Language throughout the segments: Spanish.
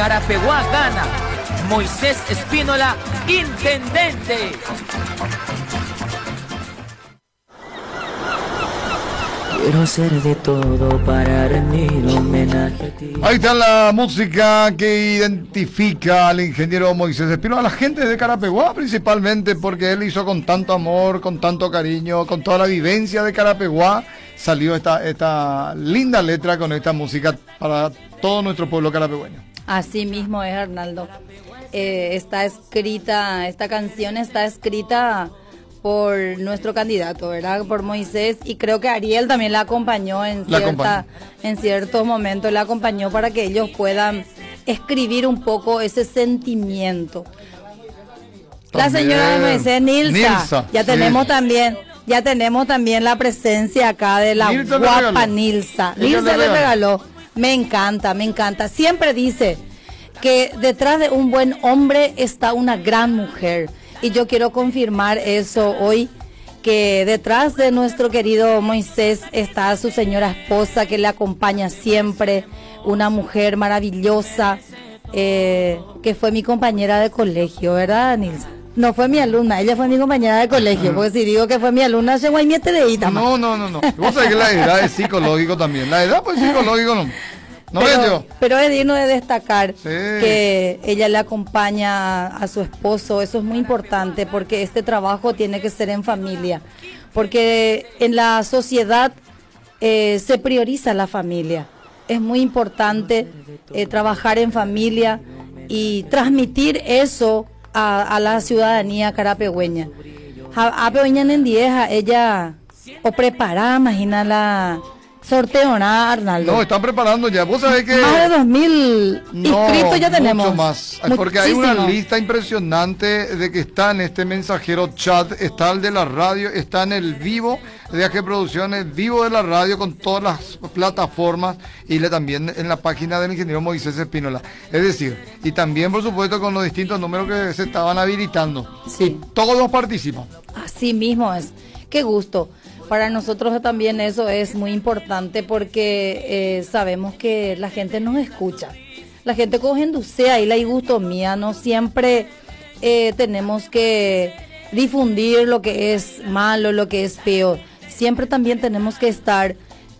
Carapeguá gana. Moisés Espínola, intendente. Quiero hacer de todo para rendir homenaje a ti. Ahí está la música que identifica al ingeniero Moisés Espínola, a la gente de Carapeguá principalmente, porque él hizo con tanto amor, con tanto cariño, con toda la vivencia de Carapeguá, salió esta linda letra con esta música para todo nuestro pueblo carapegüeño. Así mismo es, Arnaldo. Esta canción está escrita por nuestro candidato, ¿verdad? Por Moisés, y creo que Ariel también la acompañó en ciertos momentos, la acompañó para que ellos puedan escribir un poco ese sentimiento. También. La señora Moisés Nilsa, ya tenemos también la presencia acá de la guapa Nilsa. Nilsa le regaló. Me encanta. Siempre dice que detrás de un buen hombre está una gran mujer. Y yo quiero confirmar eso hoy, que detrás de nuestro querido Moisés está su señora esposa que le acompaña siempre, una mujer maravillosa, que fue mi compañera de colegio, ¿verdad, Nilsa? No fue mi alumna, ella fue mi compañera de colegio, porque si digo que fue mi alumna, se guaymiete de ita. No. Vos sabés que la edad es psicológico también. La edad, pues psicológico no. Pero es digno de destacar que ella le acompaña a su esposo. Eso es muy importante porque este trabajo tiene que ser en familia. Porque en la sociedad se prioriza la familia. Es muy importante trabajar en familia y transmitir eso a la ciudadanía carapegüeña. Apegüeña en Dieja, ella o preparada, imagina la sorteo, ¿no, Arnaldo? No, están preparando ya. Vos sabés que más de 2000 inscritos ya tenemos. Mucho más. Porque hay una lista impresionante de que está en este mensajero chat, está el de la radio, está en el vivo de AG Producciones, vivo de la radio con todas las plataformas y también en la página del ingeniero Moisés Espínola. Es decir, y también por supuesto con los distintos números que se estaban habilitando. Sí. Todos participan. Así mismo es. Qué gusto. Para nosotros también eso es muy importante porque sabemos que la gente nos escucha. La gente cogendusea y la gusto mía, no siempre tenemos que difundir lo que es malo, lo que es peor. Siempre también tenemos que estar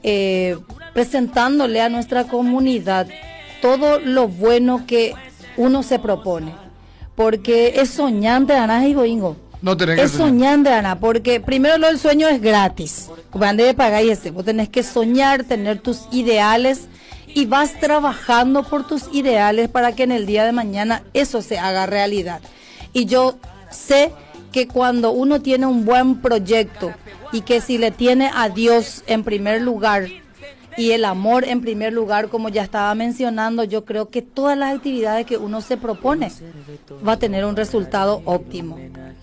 presentándole a nuestra comunidad todo lo bueno que uno se propone. Porque es soñante, Ana y Boingo. No tenés es soñante, Ana, porque primero el sueño es gratis. Cuando de pagar y vos tenés que soñar, tener tus ideales y vas trabajando por tus ideales para que en el día de mañana eso se haga realidad. Y yo sé que cuando uno tiene un buen proyecto y que si le tiene a Dios en primer lugar y el amor en primer lugar, como ya estaba mencionando, yo creo que todas las actividades que uno se propone va a tener un resultado óptimo.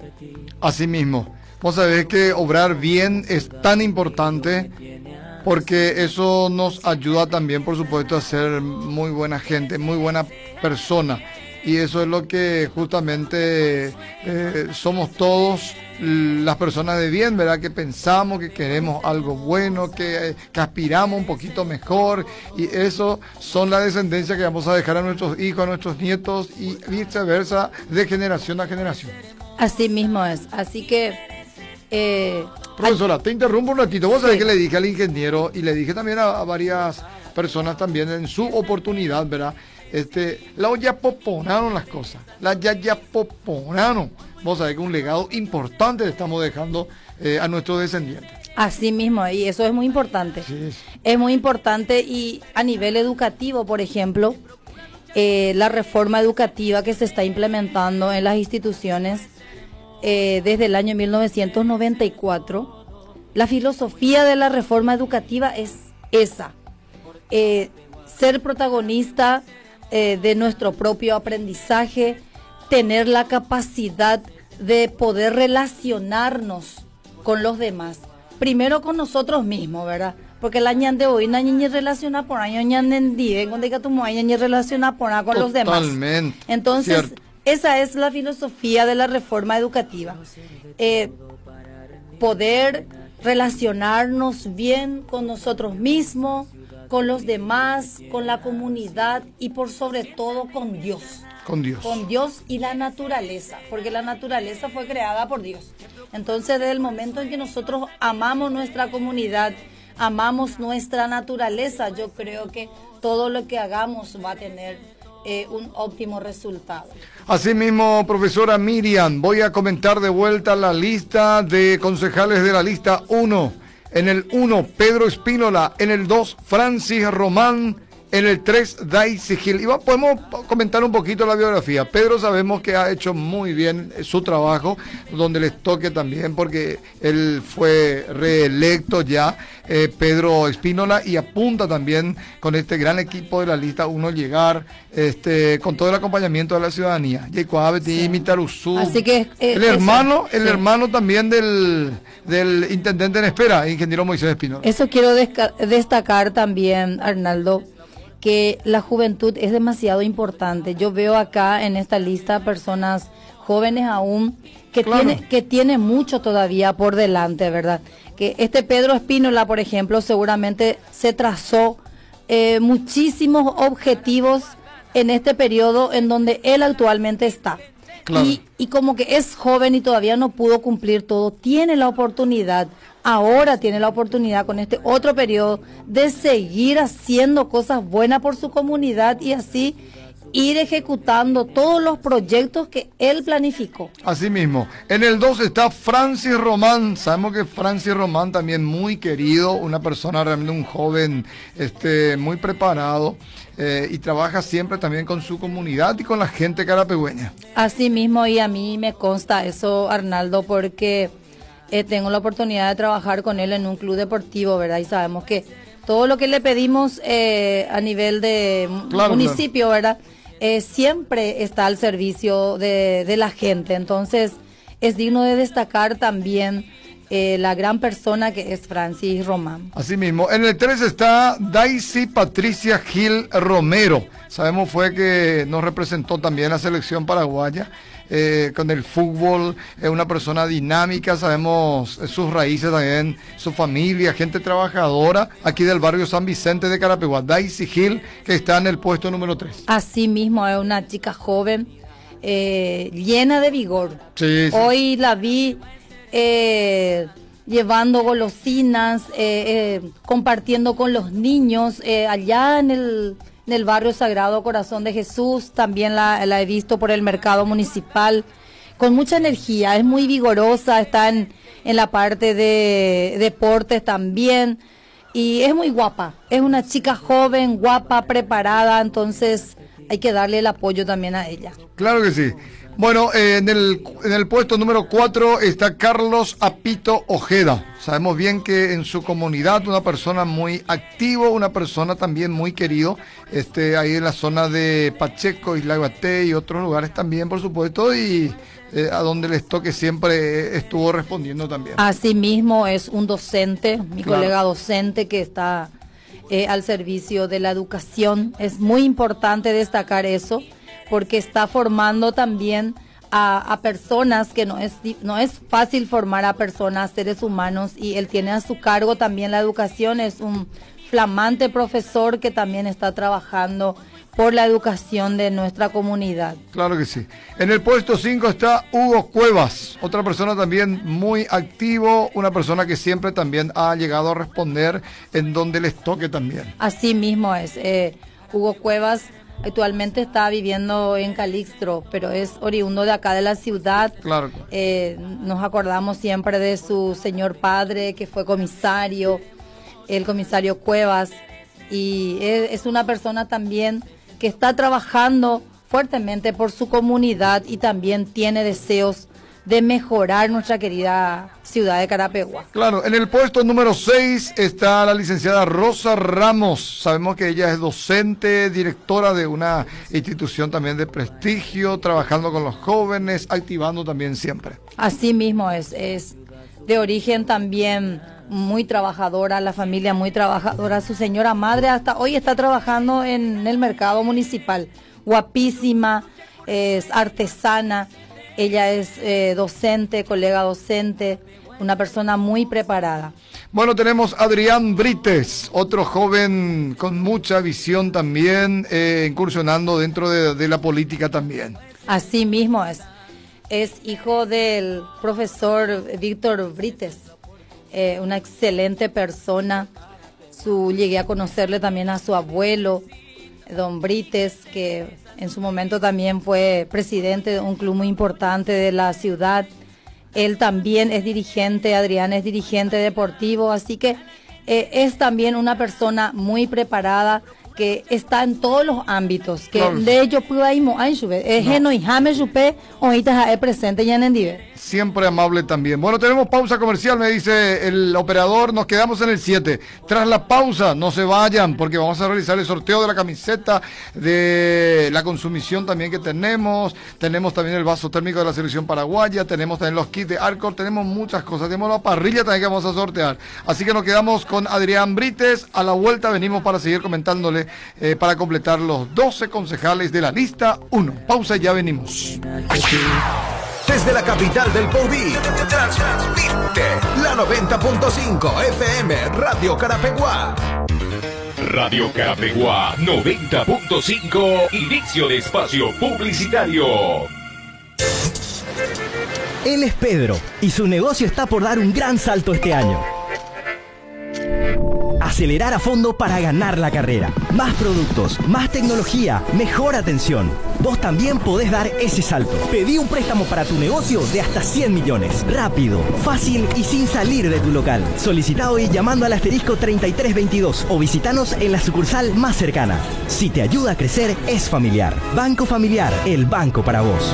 Así mismo, vos sabés que obrar bien es tan importante porque eso nos ayuda también, por supuesto, a ser muy buena gente, muy buena persona. Y eso es lo que justamente somos todos las personas de bien, ¿verdad? Que pensamos, que queremos algo bueno, que aspiramos un poquito mejor. Y eso son la descendencia que vamos a dejar a nuestros hijos, a nuestros nietos y viceversa, de generación a generación. Así mismo es. Así que... Profesora, te interrumpo un ratito. Vos sabés que le dije al ingeniero y le dije también a varias personas también en su oportunidad, ¿verdad? La yapoponaron las cosas, la yapoponaron. Vos sabés que un legado importante le estamos dejando a nuestros descendientes. Así mismo, y eso es muy importante. Sí. Es muy importante y a nivel educativo, por ejemplo, la reforma educativa que se está implementando en las instituciones desde el año 1994, la filosofía de la reforma educativa es esa, ser protagonista de nuestro propio aprendizaje, tener la capacidad de poder relacionarnos con los demás, primero con nosotros mismos, ¿verdad? Porque la ñan de hoy na ñi relaciona por año ñan en día, cuando que tu ñi relaciona por con los demás. Totalmente. Entonces, cierto. Esa es la filosofía de la reforma educativa. Poder relacionarnos bien con nosotros mismos, con los demás, con la comunidad y por sobre todo con Dios. Con Dios. Con Dios y la naturaleza, porque la naturaleza fue creada por Dios. Entonces, desde el momento en que nosotros amamos nuestra comunidad, amamos nuestra naturaleza, yo creo que todo lo que hagamos va a tener un óptimo resultado. Asimismo, profesora Miriam, voy a comentar de vuelta la lista de concejales de la lista 1. En el 1, Pedro Espínola. En el 2, Francis Román. En el 3, Daisy Gil. Y podemos comentar un poquito la biografía. Pedro sabemos que ha hecho muy bien su trabajo, donde les toque también, porque él fue reelecto ya, Pedro Espínola, y apunta también con este gran equipo de la lista 1 llegar con todo el acompañamiento de la ciudadanía. Así que el hermano también del intendente en espera, ingeniero Moisés Espínola. Eso quiero destacar también, Arnaldo, que la juventud es demasiado importante. Yo veo acá en esta lista personas jóvenes aún que tienen mucho todavía por delante, ¿verdad? Que Pedro Espínola, por ejemplo, seguramente se trazó muchísimos objetivos en este periodo en donde él actualmente está. Claro. Y como que es joven y todavía no pudo cumplir todo, ahora tiene la oportunidad con este otro periodo de seguir haciendo cosas buenas por su comunidad y así ir ejecutando todos los proyectos que él planificó. Así mismo. En el 2 está Francis Román. Sabemos que Francis Román también muy querido, una persona realmente, un joven muy preparado y trabaja siempre también con su comunidad y con la gente carapegüeña. Así mismo, y a mí me consta eso, Arnaldo, porque tengo la oportunidad de trabajar con él en un club deportivo, ¿verdad? Y sabemos que todo lo que le pedimos a nivel de municipio, ¿verdad? Siempre está al servicio de la gente. Entonces, es digno de destacar también la gran persona que es Francis Román. Así mismo. En el 3 está Daisy Patricia Gil Romero. Sabemos fue que nos representó también la selección paraguaya. Con el fútbol, es una persona dinámica, sabemos sus raíces también, su familia, gente trabajadora aquí del barrio San Vicente de Carapeguá. Daisy Gil, que está en el puesto número 3. Así mismo, es una chica joven, llena de vigor. Sí. Hoy la vi llevando golosinas, compartiendo con los niños allá en el barrio Sagrado Corazón de Jesús. También la he visto por el mercado municipal, con mucha energía, es muy vigorosa, está en la parte de deportes también, y es muy guapa, es una chica joven, guapa, preparada, entonces hay que darle el apoyo también a ella. Claro que sí. Bueno, en el puesto número 4 está Carlos Apito Ojeda. Sabemos bien que en su comunidad una persona muy activo, una persona también muy querido, ahí en la zona de Pacheco, Isla Guaté y otros lugares también, por supuesto, y a donde les toque siempre estuvo respondiendo también. Así mismo es un docente, mi colega docente que está al servicio de la educación. Es muy importante destacar eso, porque está formando también a personas que no es fácil formar a personas, seres humanos, y él tiene a su cargo también la educación. Es un flamante profesor que también está trabajando por la educación de nuestra comunidad. Claro que sí. En el puesto 5 está Hugo Cuevas, otra persona también muy activo, una persona que siempre también ha llegado a responder en donde les toque también. Así mismo es. Hugo Cuevas actualmente está viviendo en Calixto, pero es oriundo de acá de la ciudad. Claro. Nos acordamos siempre de su señor padre, que fue comisario, el comisario Cuevas, y es una persona también que está trabajando fuertemente por su comunidad y también tiene deseos de mejorar nuestra querida ciudad de Carapeguá. Claro, en el puesto número 6 está la licenciada Rosa Ramos. Sabemos que ella es docente, directora de una institución también de prestigio, trabajando con los jóvenes, activando también siempre. Así mismo es de origen también muy trabajadora, la familia muy trabajadora. Su señora madre hasta hoy está trabajando en el mercado municipal. Guapísima, es artesana. Ella es docente, colega docente, una persona muy preparada. Bueno, tenemos a Adrián Brites, otro joven con mucha visión también, incursionando dentro de la política también. Así mismo es. Es hijo del profesor Víctor Brites, una excelente persona. Llegué a conocerle también a su abuelo, don Brites, que en su momento también fue presidente de un club muy importante de la ciudad. Él también es dirigente, Adrián es dirigente deportivo, así que es también una persona muy preparada, que está en todos los ámbitos, que de ello pudaimos geno y jame supe ahorita presente ya en Diver. Siempre amable también. Bueno, tenemos pausa comercial, me dice el operador, nos quedamos en el 7. Tras la pausa, no se vayan, porque vamos a realizar el sorteo de la camiseta, de la consumición también que tenemos también el vaso térmico de la selección paraguaya, tenemos también los kits de Arcor, tenemos muchas cosas, tenemos la parrilla también que vamos a sortear. Así que nos quedamos con Adrián Brites, a la vuelta venimos para seguir comentándole, para completar los 12 concejales de la lista 1. Pausa y ya venimos. Desde la capital del Podí, transmite la 90.5 FM Radio Carapeguá. Radio Carapeguá 90.5, inicio de espacio publicitario. Él es Pedro y su negocio está por dar un gran salto este año. Acelerar a fondo para ganar la carrera. Más productos, más tecnología, mejor atención. Vos también podés dar ese salto. Pedí un préstamo para tu negocio de hasta 100 millones. Rápido, fácil y sin salir de tu local. Solicita hoy llamando al asterisco 3322 o visitanos en la sucursal más cercana. Si te ayuda a crecer, es familiar. Banco Familiar, el banco para vos.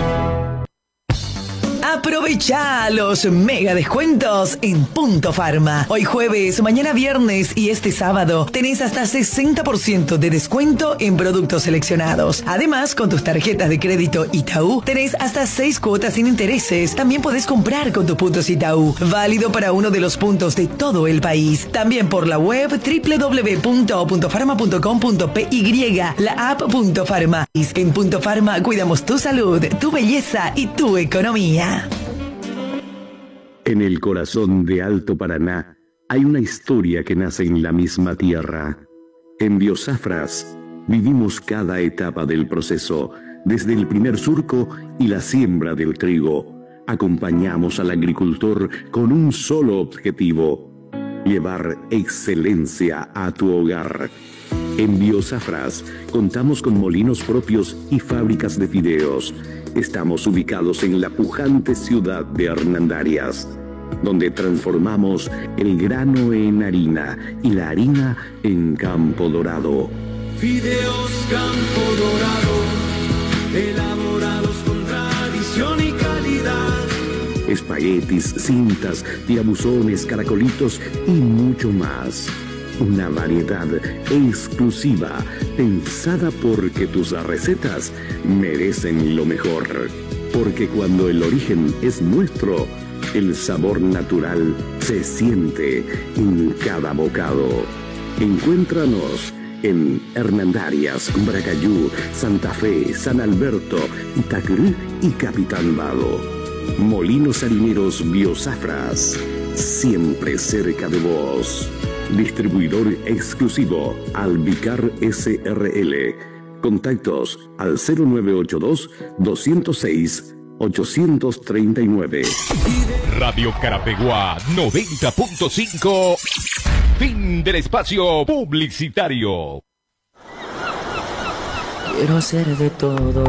Aprovecha los mega descuentos en Punto Pharma. Hoy jueves, mañana viernes y este sábado tenés hasta 60% de descuento en productos seleccionados. Además, con tus tarjetas de crédito Itaú tenés hasta 6 cuotas sin intereses. También podés comprar con tus puntos Itaú. Válido para uno de los puntos de todo el país. También por la web www.puntofarma.com.py, la app Punto Pharma. En Punto Pharma cuidamos tu salud, tu belleza y tu economía. En el corazón de Alto Paraná hay una historia que nace en la misma tierra. En Biosafras vivimos cada etapa del proceso, desde el primer surco y la siembra del trigo. Acompañamos al agricultor con un solo objetivo: llevar excelencia a tu hogar. En Biosafras contamos con molinos propios y fábricas de fideos. Estamos ubicados en la pujante ciudad de Hernandarias, donde transformamos el grano en harina y la harina en Campo Dorado. Fideos Campo Dorado, elaborados con tradición y calidad. Espaguetis, cintas, tiabuzones, caracolitos y mucho más. Una variedad exclusiva, pensada porque tus recetas merecen lo mejor. Porque cuando el origen es nuestro, el sabor natural se siente en cada bocado. Encuéntranos en Hernandarias, Bracayú, Santa Fe, San Alberto, Itacurú y Capitán Vado. Molinos harineros Biosafras, siempre cerca de vos. Distribuidor exclusivo Albicar SRL. Contactos al 0982-206-839. Radio Carapeguá 90.5. Fin del espacio publicitario. Quiero hacer de todo